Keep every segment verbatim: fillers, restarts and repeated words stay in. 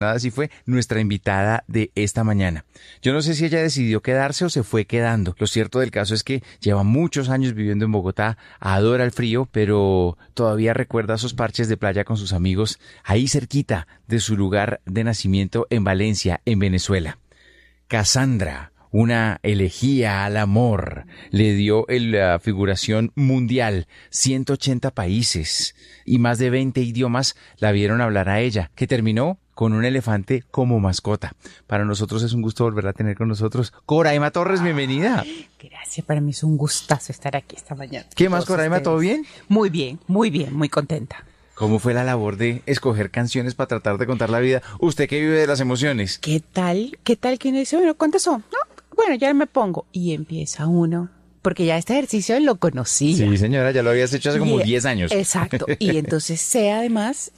Así fue nuestra invitada de esta mañana. Yo no sé si ella decidió quedarse o se fue quedando. Lo cierto del caso es que lleva muchos años viviendo en Bogotá, adora el frío, pero todavía recuerda esos parches de playa con sus amigos ahí cerquita de su lugar de nacimiento en Valencia, en Venezuela. Cassandra, una elegía al amor, le dio la figuración mundial, ciento ochenta países y más de veinte idiomas la vieron hablar a ella, que terminó con un elefante como mascota. Para nosotros es un gusto volverla a tener con nosotros. Coraima Torres, bienvenida. Gracias, para mí es un gustazo estar aquí esta mañana. ¿Qué más, Coraima? ¿Todo bien? Muy bien, muy bien, muy contenta. ¿Cómo fue la labor de escoger canciones para tratar de contar la vida? Usted que vive de las emociones. ¿Qué tal? ¿Qué tal? ¿Quién dice, bueno, cuántas son? No, bueno, ya me pongo. Y empieza uno, porque ya este ejercicio lo conocía. Sí, señora, ya lo habías hecho hace como Y, diez años. Exacto. Y entonces sé además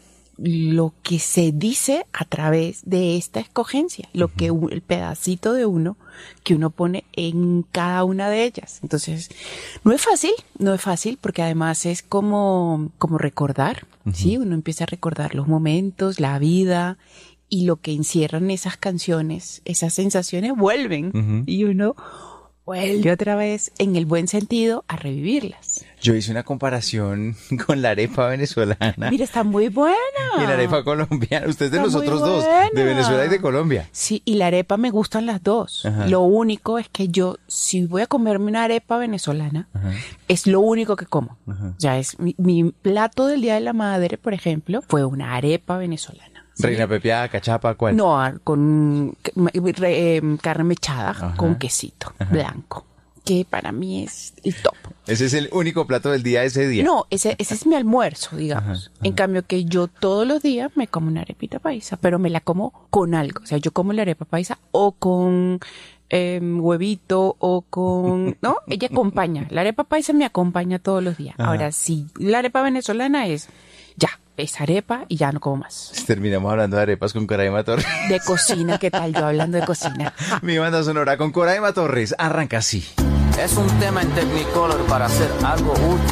lo que se dice a través de esta escogencia, lo que un, el pedacito de uno que uno pone en cada una de ellas. Entonces, no es fácil, no es fácil, porque además es como, como recordar, uh-huh. ¿sí? Uno empieza a recordar los momentos, la vida, y lo que encierran esas canciones, esas sensaciones vuelven, uh-huh. y uno vuelve otra vez, en el buen sentido, a revivirlas. Yo hice una comparación con la arepa venezolana. Mira, está muy buena. Y la arepa colombiana. Usted es de está los otros buena. dos, de Venezuela y de Colombia. Sí, y la arepa me gustan las dos. Ajá. Lo único es que yo, si voy a comerme una arepa venezolana, ajá. es lo único que como. Ajá. O sea, es mi, mi plato del Día de la Madre, por ejemplo, fue una arepa venezolana. ¿Sí? Reina pepiada, cachapa, ¿cuál? No, con re, eh, carne mechada, ajá. con quesito ajá. blanco, que para mí es el top. ¿Ese es el único plato del día ese día? No, ese, ese es mi almuerzo, digamos. Ajá, ajá. En cambio que yo todos los días me como una arepita paisa, pero me la como con algo. O sea, yo como la arepa paisa o con eh, huevito o con... ¿no? Ella acompaña. La arepa paisa me acompaña todos los días. Ajá. Ahora, sí, la arepa venezolana es... ya. Es arepa y ya no como más. Terminamos hablando de arepas con Coraima Torres. De cocina, ¿qué tal? Yo hablando de cocina. Mi banda sonora con Coraima Torres arranca así. Es un tema en Technicolor para hacer algo útil.